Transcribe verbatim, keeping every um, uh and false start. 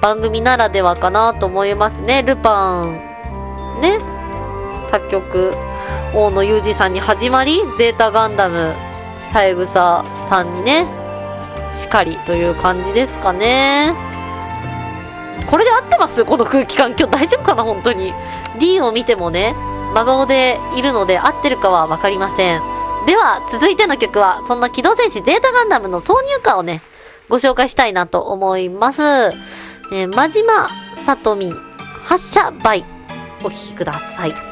番組ならではかなと思いますね。ルパン、ね。作曲、大野裕二さんに始まり、ゼータガンダム、三枝さんにね、しかりという感じですかね。これで合ってます？この空気感。今日大丈夫かな本当に。D を見てもね、真顔でいるので合ってるかはわかりません。では、続いての曲は、そんな機動戦士ゼータガンダムの挿入歌をね、ご紹介したいなと思います。ね、真島さとみ、発射バイ。お聴きください。